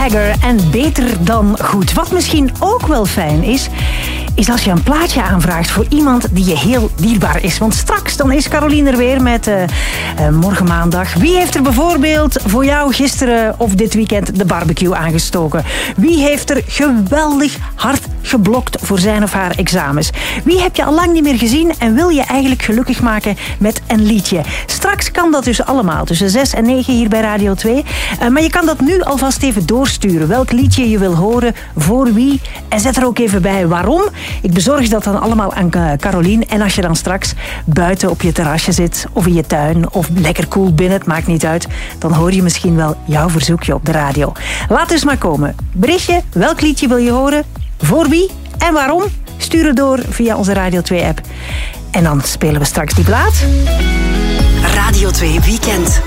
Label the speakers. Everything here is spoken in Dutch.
Speaker 1: Jagger en Beter dan Goed. Wat misschien ook wel fijn is als je een plaatje aanvraagt voor iemand die je heel dierbaar is. Want straks dan is Caroline er weer met morgen maandag. Wie heeft er bijvoorbeeld voor jou gisteren of dit weekend de barbecue aangestoken? Wie heeft er geweldig hard geblokt voor zijn of haar examens? Wie heb je al lang niet meer gezien en wil je eigenlijk gelukkig maken met een liedje? Straks kan dat dus allemaal tussen 6 en 9 hier bij Radio 2. Maar je kan dat nu alvast even doorsturen. Welk liedje je wil horen, voor wie. En zet er ook even bij waarom. Ik bezorg dat dan allemaal aan Caroline. En als je dan straks buiten op je terrasje zit, of in je tuin, of lekker koel binnen, het maakt niet uit, dan hoor je misschien wel jouw verzoekje op de radio. Laat dus maar komen. Berichtje, welk liedje wil je horen, voor wie en waarom? Stuur het door via onze Radio 2-app. En dan spelen we straks die plaat.
Speaker 2: Radio 2 Weekend.